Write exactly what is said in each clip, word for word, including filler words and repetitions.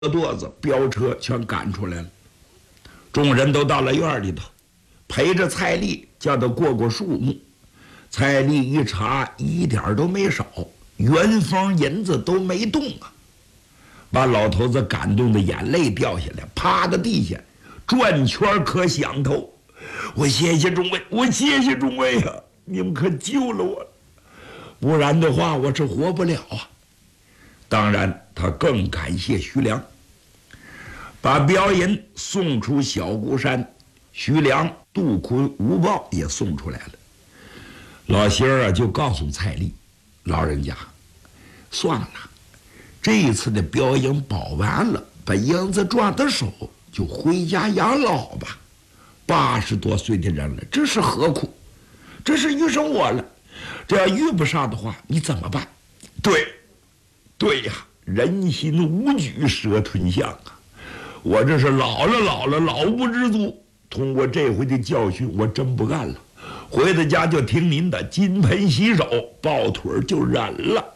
垛子飙车全赶出来了。众人都到了院里头，陪着蔡丽叫他过过树木。蔡丽一查，一点都没少，原封银子都没动啊，把老头子感动的眼泪掉下来，趴到地下转圈可响头。我谢谢众位，我谢谢众位啊！你们可救了我，不然的话我是活不了啊。当然，他更感谢徐良，把镖银送出小孤山，徐良、杜坤、吴豹也送出来了。老仙儿啊，就告诉蔡丽，老人家，算了，这一次的镖银保完了，把银子赚到手，就回家养老吧。八十多岁的人了，这是何苦？这是遇上我了，这要遇不上的话，你怎么办？对，对呀，人心无举，蛇吞象啊！我这是老了老了，老不知足。通过这回的教训，我真不干了，回到家就听您的，金盆洗手，抱腿就忍了。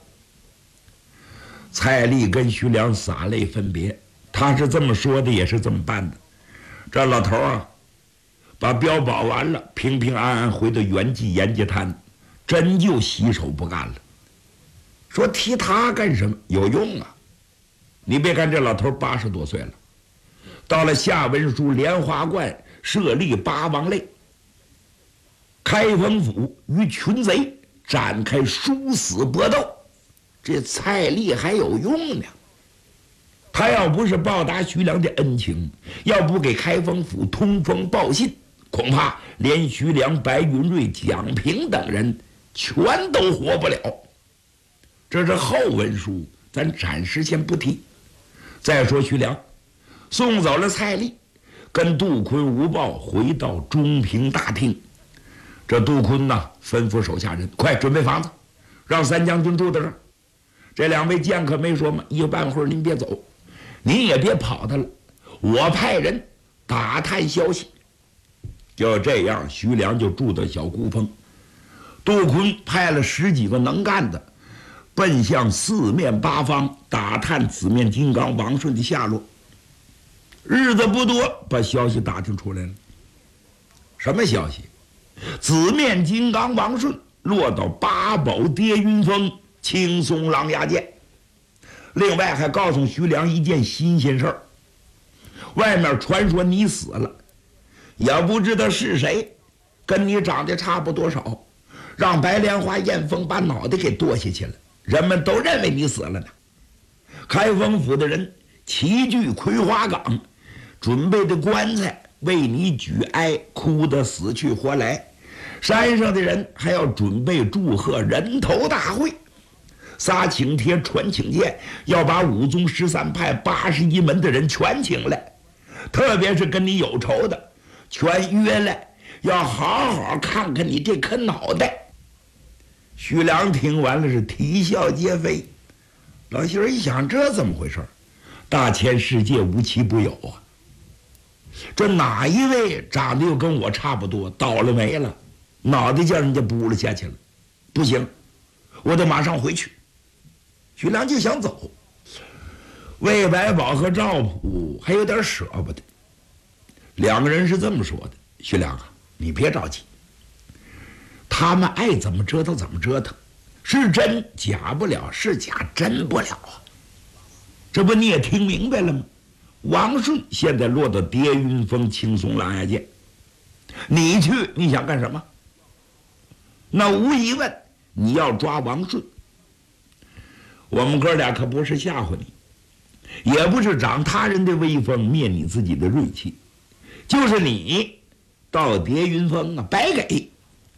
蔡丽跟徐良洒泪分别，他是这么说的，也是这么办的。这老头啊，把镖保完了，平平安安回到元济沿街滩，真就洗手不干了。说提他干什么？有用啊！你别看这老头八十多岁了，到了夏文书莲花观设立八王类，开封府与群贼展开殊死搏斗，这蔡丽还有用呢。他要不是报答徐良的恩情，要不给开封府通风报信，恐怕连徐良、白云瑞、蒋平等人全都活不了。这是后文书，咱暂时先不提。再说徐良送走了蔡丽，跟杜坤、吴豹回到中平大厅。这杜坤呢，吩咐手下人快准备房子，让三将军住在这儿。这两位剑客没说吗？一半会儿您别走，您也别跑他了，我派人打探消息。就这样，徐良就住到小孤峰。杜坤派了十几个能干的，奔向四面八方打探紫面金刚王顺的下落。日子不多，把消息打听出来了。什么消息？紫面金刚王顺落到八宝跌云峰青松狼牙涧。另外还告诉徐良一件新鲜事儿，外面传说你死了，也不知道是谁，跟你长得差不多少，让白莲花燕峰把脑袋给剁下去了，人们都认为你死了呢。开封府的人齐聚葵花岗，准备的棺材为你举哀，哭得死去活来。山上的人还要准备祝贺人头大会，撒请帖传请柬，要把武宗十三派八十一门的人全请来，特别是跟你有仇的全约来，要好好看看你这颗脑袋。徐良听完了是啼笑皆非。老媳妇一想，这怎么回事？大千世界无奇不有啊，这哪一位长得又跟我差不多，倒了霉了，脑袋叫人家拨了下去了，不行，我得马上回去。徐良就想走，魏百宝和赵普还有点舍不得。两个人是这么说的：徐良啊，你别着急，他们爱怎么折腾怎么折腾，是真假不了，是假真不了啊。这不你也听明白了吗？王顺现在落到跌云峰青松狼牙涧，你去你想干什么？那无疑问你要抓王顺。我们哥俩可不是吓唬你，也不是长他人的威风灭你自己的锐气，就是你到跌云峰啊，白给。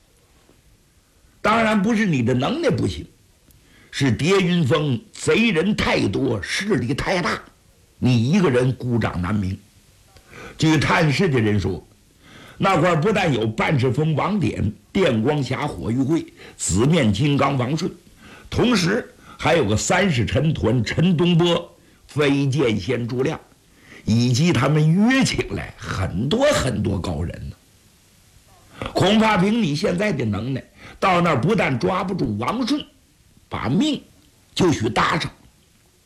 当然不是你的能耐不行，是跌云峰贼人太多，势力太大，你一个人孤掌难鸣。据探视的人说，那块不但有半世峰王典、电光侠火玉贵、紫面金刚王顺，同时还有个三世陈屯陈东波、飞剑仙朱亮，以及他们约请来很多很多高人呢。恐怕凭你现在的能耐，到那儿不但抓不住王顺，把命就许搭上。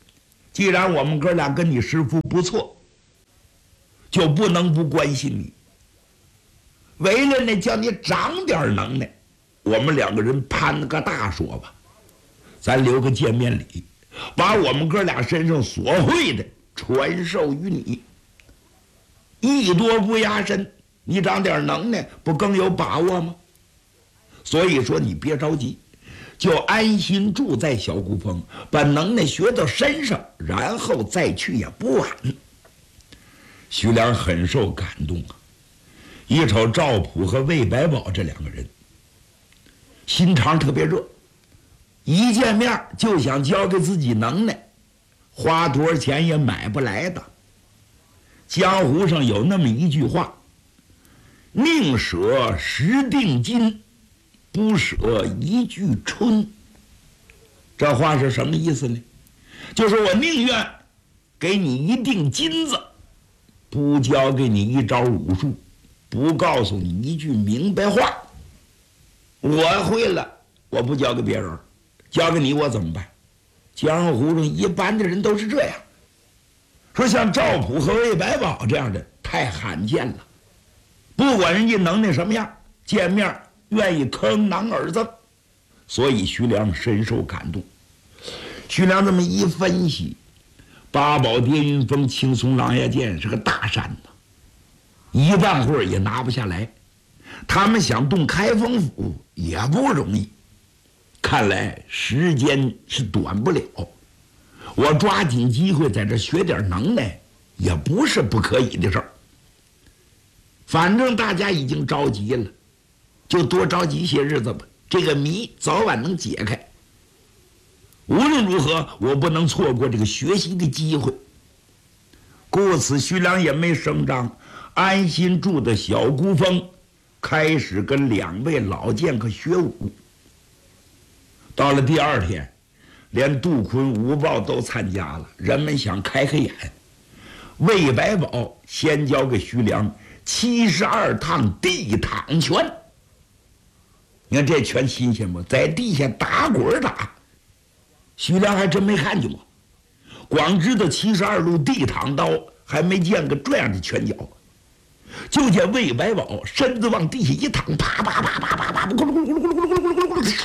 既然我们哥俩跟你师傅不错，就不能不关心你。为了呢叫你长点能耐，我们两个人攀个大说吧，咱留个见面礼，把我们哥俩身上所会的传授于你。艺多不压身，你长点能耐，不更有把握吗？所以说你别着急，就安心住在小孤峰，把能耐学到身上，然后再去也不晚。徐良很受感动啊，一瞅赵普和魏百宝这两个人，心肠特别热，一见面就想教给自己能耐，花多少钱也买不来的。江湖上有那么一句话，宁舍十锭金，不舍一句春。这话是什么意思呢？就是我宁愿给你一锭金子，不教给你一招武术，不告诉你一句明白话。我会了，我不教给别人，教给你我怎么办？江湖上一般的人都是这样。说像赵普和魏百宝这样的太罕见了，不管人家能耐什么样，见面愿意坑囊而赠，所以徐良深受感动。徐良这么一分析，八宝叠云峰、青松狼牙剑是个大山呐，一半会儿也拿不下来。他们想动开封府也不容易，看来时间是短不了。我抓紧机会在这学点能耐，也不是不可以的事儿。反正大家已经着急了，就多着急些日子吧，这个谜早晚能解开。无论如何，我不能错过这个学习的机会。故此，徐良也没声张，安心住的小孤峰，开始跟两位老剑客学武。到了第二天，连杜坤、吴豹都参加了，人们想开开眼。魏百宝先教给徐良七十二趟地躺拳，你看这拳新鲜不？在地下打滚打，徐良还真没看见过，光知道七十二路地躺刀，还没见过这样的拳脚。就见魏百宝身子往地下一躺，啪啪啪啪啪啪，咕噜咕噜咕噜咕噜咕噜咕噜咕噜咕噜，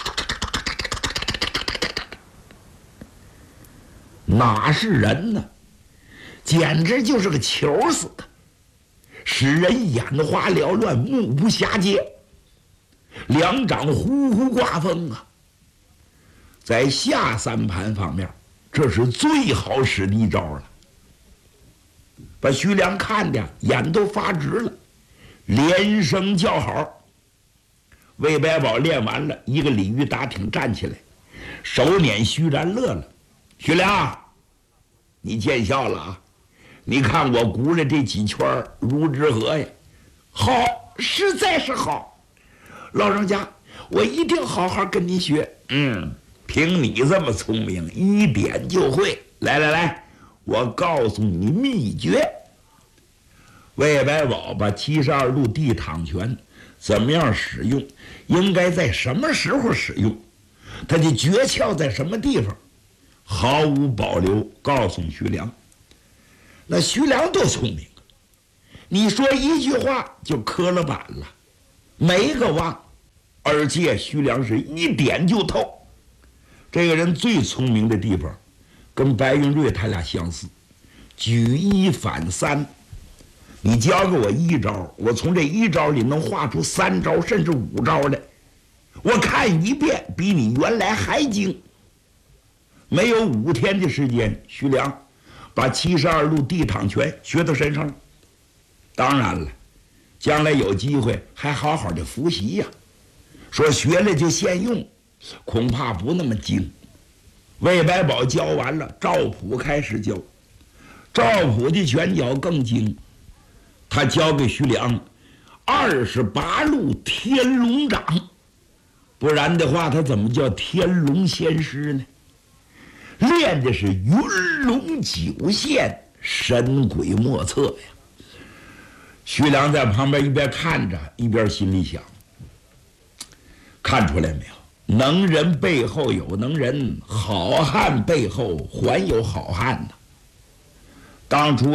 哪是人呢？简直就是个球似的，使人眼花缭乱，目不暇接。两掌呼呼刮风啊！在下三盘方面，这是最好使的一招了，把徐良看的眼都发直了，连声叫好。魏百宝练完了，一个鲤鱼打挺站起来，手捻徐然乐了：“徐良，你见笑了啊！你看我鼓了这几圈如之何呀？好，实在是好。老人家，我一定好好跟你学。嗯，凭你这么聪明，一点就会。来来来，我告诉你秘诀。”魏百宝把七十二路地躺拳怎么样使用，应该在什么时候使用，他的诀窍在什么地方，毫无保留告诉徐良。那徐良多聪明，你说一句话就磕了板了，没个忘。而且徐良是一点就透。这个人最聪明的地方，跟白云瑞他俩相似，举一反三。你教给我一招，我从这一招里能画出三招甚至五招来，我看一遍比你原来还精。没有五天的时间，徐良把七十二路地躺拳学到身上了。当然了，将来有机会还好好的复习呀。说学了就现用，恐怕不那么精。魏百宝教完了，赵普开始教。赵普的拳脚更精，他教给徐良二十八路天龙掌，不然的话他怎么叫天龙仙师呢？练的是云龙九线，神鬼莫测呀。徐良在旁边一边看着，一边心里想，看出来没有？能人背后有能人，好汉背后还有好汉呢。 当初